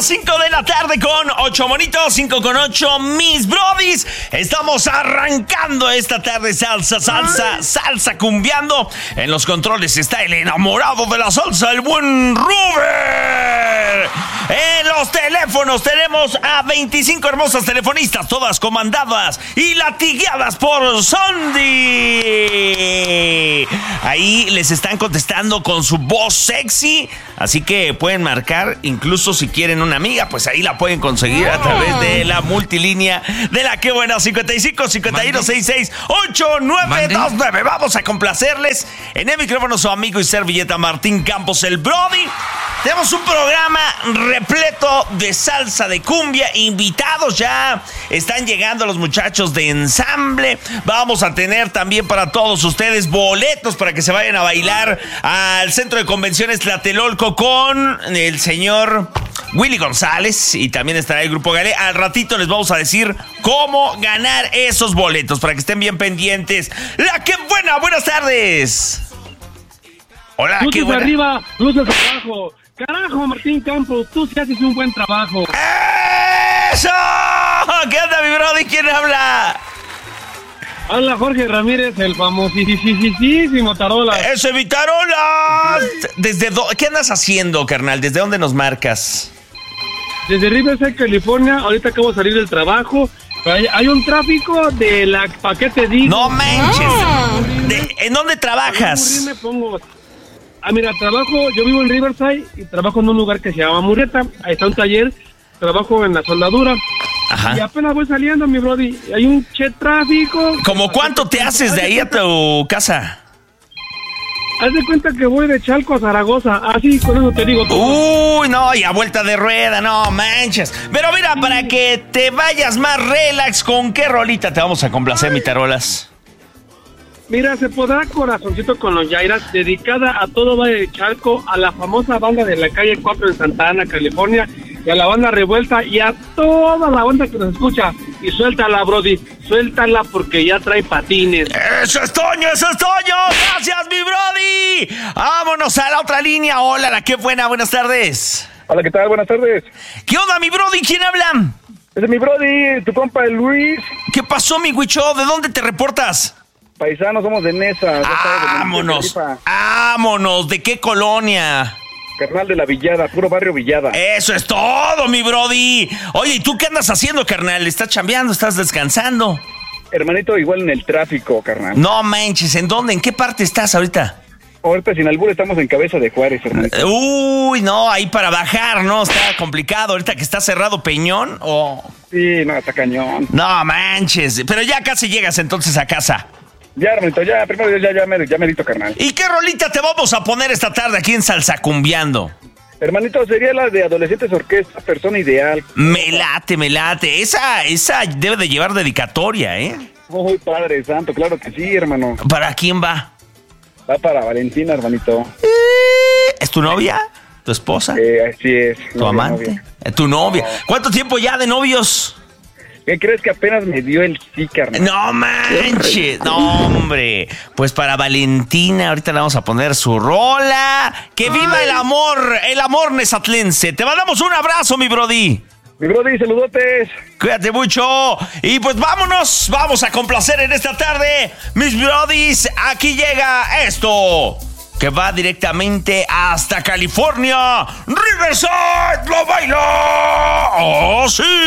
las 5 de la tarde con 8 monitos, 5 con 8, mis brodis. Estamos arrancando esta tarde salsa cumbiando. En los controles está el enamorado de la salsa, el buen Ruber. En los teléfonos tenemos a 25 hermosas telefonistas, todas comandadas y latigueadas por Sandy. Ahí les están contestando con su voz sexy, así que pueden marcar, incluso si quieren una amiga, pues ahí la pueden conseguir a través de la multilínea de la que buena 55 51 66 8929. Vamos a complacerles. En el micrófono su amigo y servilleta Martín Campos, el Brody. Tenemos un programa repleto de salsa, de cumbia, invitados ya están llegando los muchachos de ensamble. Vamos a tener también para todos ustedes boletos para que se vayan a bailar al Centro de Convenciones Tlatelolco con el señor Willy González, y también estará el Grupo Galé. Al ratito les vamos a decir cómo ganar esos boletos para que estén bien pendientes. ¡La que buena! ¡Buenas tardes! Hola, luces qué buena. Arriba, luces abajo. Carajo, Martín Campos, tú sí haces un buen trabajo. ¡Eso! ¿Qué onda, mi brody? ¿Quién habla? Habla Jorge Ramírez, el famosísimo Tarola. ¡Eso es mi Tarola! ¿Qué andas haciendo, carnal? ¿Desde dónde nos marcas? Desde Riverside, California. Ahorita acabo de salir del trabajo. Hay un tráfico de la... ¿Para qué te digo? ¡No manches! ¿En dónde trabajas? Mira, yo vivo en Riverside y trabajo en un lugar que se llama Murrieta. Ahí está un taller, trabajo en la soldadura. Ajá. Y apenas voy saliendo, mi brody. Hay un tráfico. ¿Cómo cuánto te haces de ahí a tu casa? Haz de cuenta que voy de Chalco a Zaragoza. Así, con eso te digo todo. Uy, no, y a vuelta de rueda, no manches. Pero mira, para que te vayas más relax, ¿con qué rolita te vamos a complacer, mi Tarolas? Mira, se podrá Corazoncito con los Yairas, dedicada a todo Valle de Chalco, a la famosa banda de la calle 4 en Santa Ana, California, y a la banda Revuelta, y a toda la banda que nos escucha. Y suéltala, brody, suéltala porque ya trae patines. ¡Eso es Toño, eso es Toño! ¡Gracias, mi brody! Vámonos a la otra línea. Hola, la que buena, buenas tardes. Hola, ¿qué tal? Buenas tardes. ¿Qué onda, mi brody? ¿Quién habla? Es mi brody, tu compa Luis. ¿Qué pasó, mi huicho? ¿De dónde te reportas? Paisanos, somos de Nesa. ¡Vámonos! ¡Vámonos! ¿De qué colonia? Carnal de la Villada, puro barrio Villada. ¡Eso es todo, mi brody! Oye, ¿y tú qué andas haciendo, carnal? ¿Estás chambeando? ¿Estás descansando? Hermanito, igual en el tráfico, carnal. No manches, ¿en dónde? ¿En qué parte estás ahorita? Ahorita sin albur estamos en Cabeza de Juárez, hermanito. Uy, no, ahí para bajar, ¿no? Está complicado ahorita que está cerrado Peñón, ¿o? Sí, no, está cañón. No manches, pero ya casi llegas entonces a casa. Ya, hermanito, ya, primero ya merito, carnal. ¿Y qué rolita te vamos a poner esta tarde aquí en Salsa Cumbiando? Hermanito, sería la de Adolescentes Orquesta, Persona Ideal. Me late. Esa debe de llevar dedicatoria, ¿eh? Muy padre santo, claro que sí, hermano. ¿Para quién va? Va para Valentina, hermanito. ¿Es tu novia? ¿Tu esposa? Así es. ¿Tu amante? Novia. ¿Tu novia? ¿Cuánto tiempo ya de novios? ¿Qué crees que apenas me dio el sí, carnal? No manches, no hombre. Pues para Valentina ahorita le vamos a poner su rola. ¡Que viva el amor nezatlense! Te mandamos un abrazo, mi brody. Mi brody, saludotes. Cuídate mucho. Y pues vamos a complacer en esta tarde, mis brodis. Aquí llega esto, que va directamente hasta California. ¡Riverside lo baila! ¡Oh, sí!